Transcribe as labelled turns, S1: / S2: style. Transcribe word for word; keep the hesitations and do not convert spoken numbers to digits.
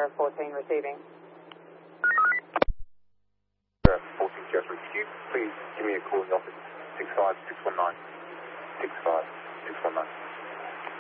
S1: Sierra fourteen receiving.
S2: Sierra fourteen Sierra three, could you please give me a call in the office? six five six one nine. six five six one nine.